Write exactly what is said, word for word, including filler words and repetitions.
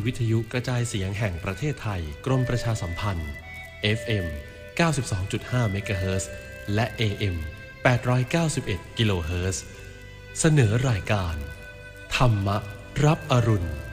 วิทยุกระจายเสียงแห่งประเทศไทยกรมประชาสัมพันธ์ เอฟ เอ็ม เก้าสิบสองจุดห้า เมกะเฮิรตซ์และ เอ เอ็ม แปดร้อยเก้าสิบเอ็ด กิโลเฮิรตซ์เสนอรายการธรรมะรับอรุณ